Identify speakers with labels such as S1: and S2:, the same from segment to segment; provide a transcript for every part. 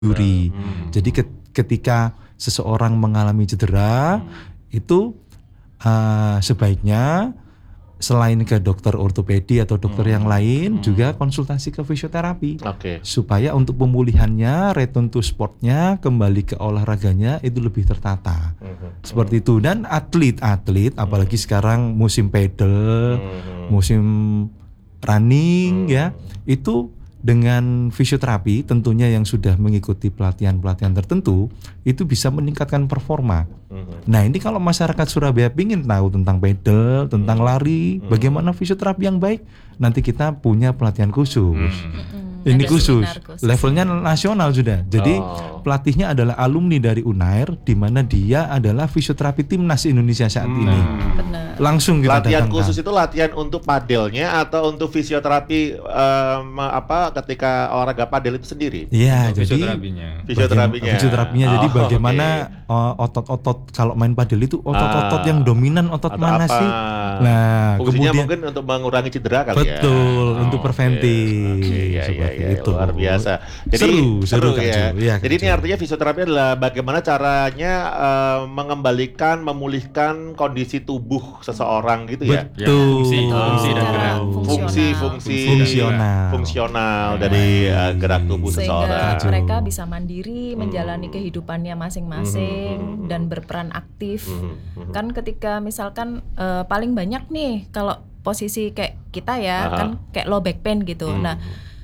S1: duri. Jadi ketika seseorang mengalami cedera itu sebaiknya selain ke dokter ortopedi atau dokter yang lain juga konsultasi ke fisioterapi. Supaya untuk pemulihannya, return to sportnya, kembali ke olahraganya itu lebih tertata. Seperti itu. Dan atlet apalagi sekarang musim pedal, musim running ya, itu dengan fisioterapi tentunya yang sudah mengikuti pelatihan-pelatihan tertentu itu bisa meningkatkan performa. Nah ini kalau masyarakat Surabaya ingin tahu tentang pedal, tentang lari, bagaimana fisioterapi yang baik, nanti kita punya pelatihan khusus. Ini khusus, levelnya nasional sudah. Jadi pelatihnya adalah alumni dari UNAIR, di mana dia adalah fisioterapi timnas Indonesia saat ini. Langsung kita
S2: latihan
S1: datangkan.
S2: khusus itu latihan untuk padelnya atau untuk fisioterapi ketika olahraga padel itu sendiri?
S1: Iya, jadi
S2: fisioterapinya.
S1: jadi bagaimana otot-otot kalau main padel itu otot-otot yang dominan otot mana sih? Nah,
S2: fungsinya
S1: kemudian
S2: mungkin untuk mengurangi cedera kali ya.
S1: betul, untuk preventif.
S2: Iya,
S1: itu.
S2: luar biasa. Jadi
S1: seru
S2: ya.
S1: ya.
S2: Jadi ini artinya fisioterapi adalah bagaimana caranya mengembalikan, memulihkan kondisi tubuh seseorang gitu ya.
S1: Betul.
S3: Fungsi dan gerak.
S2: Fungsional dari gerak tubuh
S4: sehingga
S2: seseorang.
S4: mereka bisa mandiri menjalani kehidupannya masing-masing dan berperan aktif. Kan ketika misalkan paling banyak nih kalau posisi kayak kita ya kan kayak low back pain gitu. Nah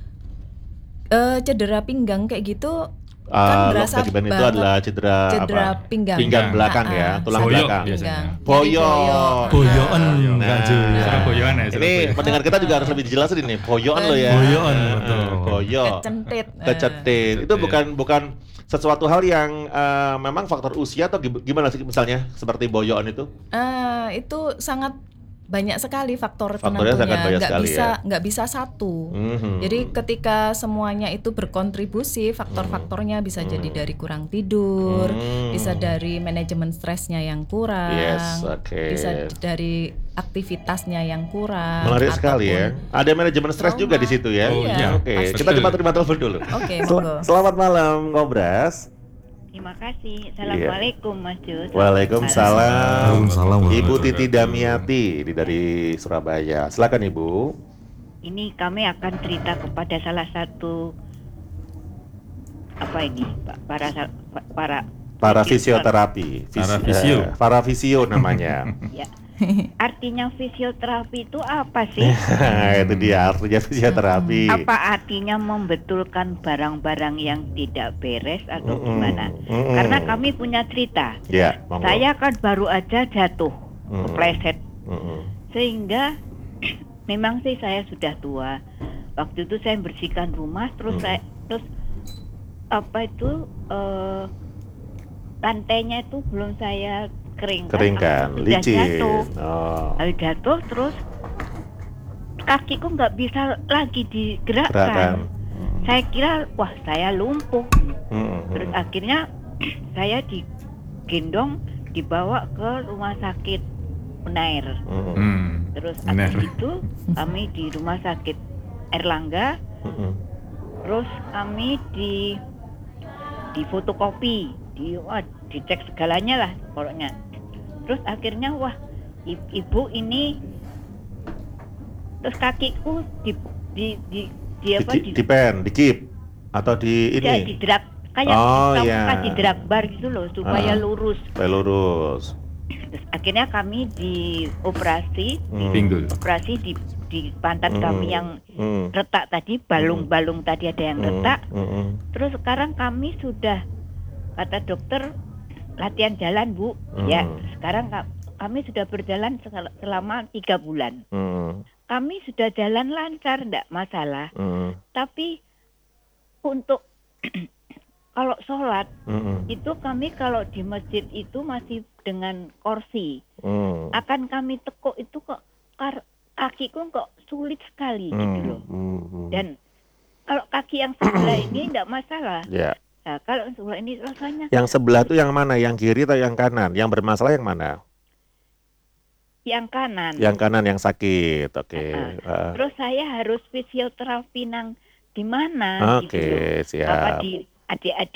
S4: cedera pinggang kayak gitu kan berasa banget.
S2: Itu adalah cedera
S4: pinggang
S2: belakang ya, tulang belakang.
S1: Boyoan enggak
S2: Ini pendengar kita juga harus lebih dijelasin ini. Boyoan lo ya. Kecetit. Itu bukan sesuatu hal yang memang faktor usia atau gimana sih misalnya seperti boyoan itu?
S4: Itu sangat banyak sekali faktornya
S2: penentunya,
S4: nggak bisa satu. Jadi ketika semuanya itu berkontribusi, faktor-faktornya bisa jadi dari kurang tidur, bisa dari manajemen stresnya yang kurang, bisa dari aktivitasnya yang kurang.
S2: Menarik sekali ya. Ada manajemen stres juga di situ ya. Oke. Kita coba terima telepon dulu.
S4: Monggo.
S2: Selamat malam, Ngobras.
S5: Terima kasih. Assalamualaikum Mas Jus.
S2: Waalaikumsalam. Ibu Titi Damiati dari Surabaya. Silakan Ibu.
S5: Ini kami akan cerita kepada salah satu
S2: para fisioterapi. Para fisio namanya.
S5: Ya. Artinya fisioterapi itu apa sih?
S2: Itu dia artinya fisioterapi.
S5: Apa artinya membetulkan barang-barang yang tidak beres atau gimana? Karena kami punya cerita. Saya kan baru aja jatuh, kepleset. Sehingga memang sih saya sudah tua. Waktu itu saya bersihkan rumah, terus lantainya itu belum saya keringkan,
S2: licin.
S5: Jatuh terus kakiku nggak bisa lagi digerakkan. Saya kira saya lumpuh. Terus akhirnya saya digendong dibawa ke rumah sakit UNAIR. Terus habis itu kami di rumah sakit Erlangga. Terus kami di fotokopi, dicek segalanya lah pokoknya. Terus akhirnya ibu ini terus kakiku
S2: dikip atau di ini?
S5: Ya, didrag kayak kasih drag bar gitu loh supaya lurus. Terus akhirnya kami dioperasi, operasi di pantat kami yang retak tadi, balung-balung tadi ada yang retak. Terus sekarang kami sudah, kata dokter, latihan jalan Bu. Ya, sekarang kami sudah berjalan selama 3 bulan. Kami sudah jalan lancar, enggak masalah. Tapi untuk kalau sholat itu kami kalau di masjid itu masih dengan kursi. Akan kami tekuk itu kok kakiku kok sulit sekali gitu loh. Dan kalau kaki yang sebelah ini enggak masalah. Nah, kalau sebelah ini rasanya.
S2: Yang sebelah itu yang mana? Yang kiri atau yang kanan? Yang bermasalah yang mana?
S5: Yang kanan.
S2: Yang kanan yang sakit. Oke.
S5: Terus saya harus fisioterapi di mana?
S2: Oke, siap.
S5: Apa adik-adik